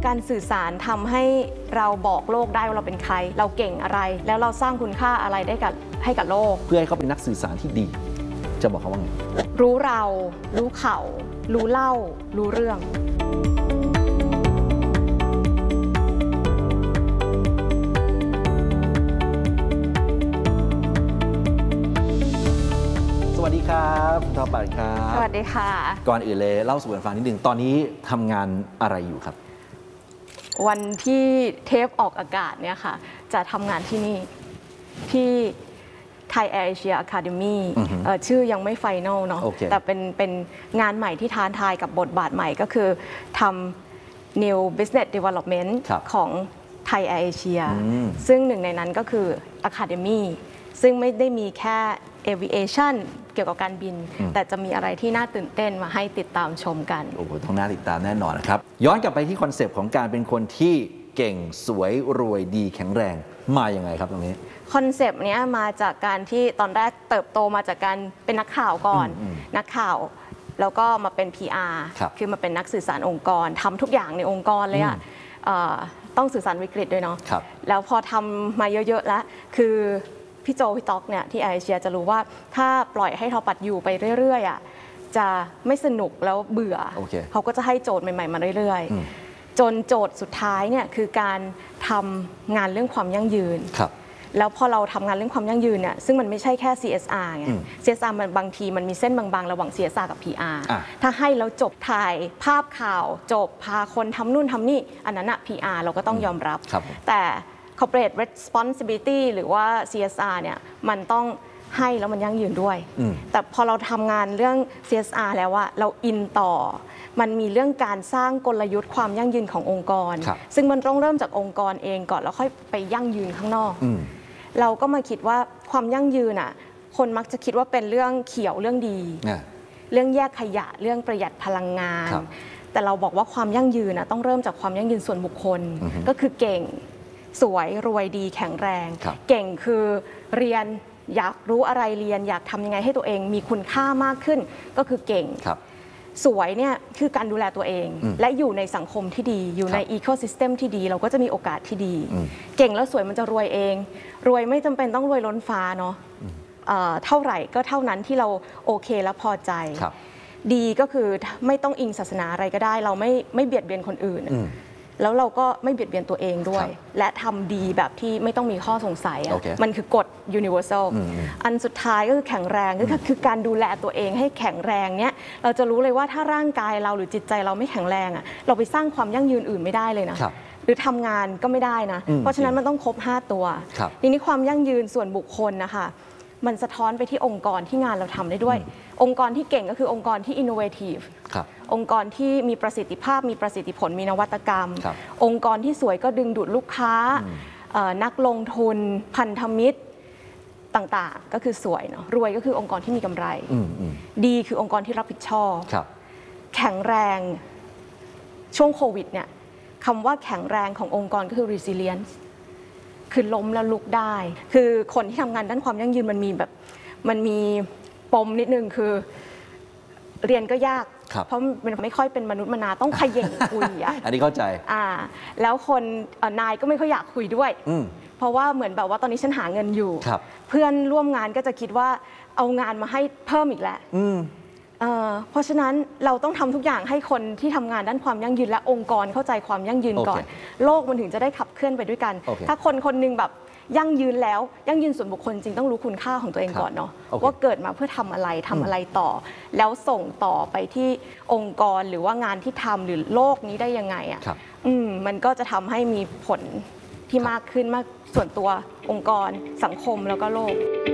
การสื่อสารทำให้เราบอกโลกได้ว่าเราเป็นใครเราเก่งอะไรแล้วเราสร้างคุณค่าอะไรได้ให้กับโลกเพื่อให้เขาเป็นนักสื่อสารที่ดีจะบอกเขาว่าไงรู้เรารู้เขารู้เล่ารู้เรื่องสวัสดีครับคุณทอปัดครับสวัสดีค่ะก่อนอื่นเลยเล่าสู่กันฟังนิดนึงตอนนี้ทำงานอะไรอยู่ครับวันที่เทปออกอากาศเนี่ยค่ะจะทำงานที่นี่ที่ Thai Air Asia Academy ชื่อยังไม่ไฟแนลเนาะแต่เป็นงานใหม่ที่ท้าทายกับบทบาทใหม่ก็คือทำ New Business Development ของ Thai Air Asia ซึ่งหนึ่งในนั้นก็คือ Academy ซึ่งไม่ได้มีแค่ Aviation เกี่ยวกับการบินแต่จะมีอะไรที่น่าตื่นเต้นมาให้ติดตามชมกันโอ้โหต้องน่าติดตามแน่นอนนะครับย้อนกลับไปที่คอนเซปต์ของการเป็นคนที่เก่งสวยรวยดีแข็งแรงมาอย่างไงครับตรงนี้คอนเซปต์นี้มาจากการที่ตอนแรกเติบโตมาจากการเป็นนักข่าวก่อนนักข่าวแล้วก็มาเป็น PR คือมาเป็นนักสื่อสารองค์กรทำทุกอย่างในองค์กรเลยอะต้องสื่อสารวิกฤตด้วยเนาะแล้วพอทำมาเยอะๆแล้วคือพี่โจพี่ต๊อกเนี่ยที่เอเชียจะรู้ว่าถ้าปล่อยให้ทอปัดอยู่ไปเรื่อยๆอ่ะจะไม่สนุกแล้วเบื่อ เขาก็จะให้โจทย์ใหม่ๆมาเรื่อยๆจนโจทย์สุดท้ายเนี่ยคือการทำงานเรื่องความยั่งยืนแล้วพอเราทำงานเรื่องความยั่งยืนเนี่ยซึ่งมันไม่ใช่แค่ CSR ไง CSR มันบางทีมันมีเส้นบางๆระหว่าง CSR กับ PR ถ้าให้แล้วจบถ่ายภาพข่าวจบพาคนทำนู่นทำนี่อันนั้นอะ PR เราก็ต้องยอมรับแต่Corporate Responsibility หรือว่า CSR เนี่ยมันต้องให้แล้วมันยั่งยืนด้วยแต่พอเราทำงานเรื่อง CSR แล้วว่าเราอินต่อมันมีเรื่องการสร้างกลยุทธ์ความยั่งยืนขององค์กรซึ่งมันต้องเริ่มจากองค์กรเองก่อนแล้วค่อยไปยั่งยืนข้างนอกเราก็มาคิดว่าความยั่งยืนอ่ะคนมักจะคิดว่าเป็นเรื่องเขียวเรื่องดีเรื่องแยกขยะเรื่องประหยัดพลังงานแต่เราบอกว่าความยั่งยืนต้องเริ่มจากความยั่งยืนส่วนบุคคลก็คือเก่งสวยรวยดีแข็งแรงเก่งคือเรียนอยากรู้อะไรเรียนอยากทำยังไงให้ตัวเองมีคุณค่ามากขึ้นก็คือเก่งสวยเนี่ยคือการดูแลตัวเองและอยู่ในสังคมที่ดีอยู่ในอีโคซิสเต็มที่ดีเราก็จะมีโอกาสที่ดีเก่งแล้วสวยมันจะรวยเองรวยไม่จำเป็นต้องรวยล้นฟ้าเนาะเท่าไหร่ก็เท่านั้นที่เราโอเคและพอใจดีก็คือไม่ต้องอิงศาสนาอะไรก็ได้เราไม่เบียดเบียนคนอื่นแล้วเราก็ไม่เบียดเบียนตัวเองด้วยและทำดีแบบที่ไม่ต้องมีข้อสงสัยมันคือกฎ universal อันสุดท้ายก็คือแข็งแรงก็คือการดูแลตัวเองให้แข็งแรงเนี้ยเราจะรู้เลยว่าถ้าร่างกายเราหรือจิตใจเราไม่แข็งแรงอ่ะเราไปสร้างความยั่งยืนอื่นไม่ได้เลยนะหรือทำงานก็ไม่ได้นะเพราะฉะนั้นมันต้องครบ5ตัวทีนี้ความยั่งยืนส่วนบุคคลนะคะมันสะท้อนไปที่องค์กรที่งานเราทำได้ด้วยองค์กรที่เก่งก็คือองค์กรที่ innovative องค์กรที่มีประสิทธิภาพมีประสิทธิผลมีนวัตกรรมองค์กรที่สวยก็ดึงดูดลูกค้านักลงทุนพันธมิตรต่างๆก็คือสวยเนาะรวยก็คือองค์กรที่มีกำไรดีคือองค์กรที่รับผิดชอบแข็งแรงช่วงโควิดเนี่ยคำว่าแข็งแรงขององค์กรก็คือ resilience คือล้มแล้วลุกได้คือคนที่ทำงานด้านความยั่งยืนมันมีปมนิดนึงคือเรียนก็ยากเพราะมันไม่ค่อยเป็นมนุษย์มนาต้องขย่งคุยอันนี้เข้าใจแล้วคนนายก็ไม่ค่อยอยากคุยด้วยเพราะว่าเหมือนแบบว่าตอนนี้ฉันหาเงินอยู่เพื่อนร่วมงานก็จะคิดว่าเอางานมาให้เพิ่มอีกแล้วเพราะฉะนั้นเราต้องทำทุกอย่างให้คนที่ทำงานด้านความยั่งยืนและองค์กรเข้าใจความยั่งยืนก่อนโลกมันถึงจะได้ขับเคลื่อนไปด้วยกันถ้าคนคนนึงแบบยั่งยืนแล้วยั่งยืนส่วนบุคคลจริงต้องรู้คุณค่าของตัวเองก่อนเนาะว่าเกิดมาเพื่อทำอะไรต่อแล้วส่งต่อไปที่องค์กรหรือว่างานที่ทำหรือโลกนี้ได้ยังไงอ่ะมันก็จะทำให้มีผลที่มากขึ้นมากส่วนตัวองค์กรสังคมแล้วก็โลก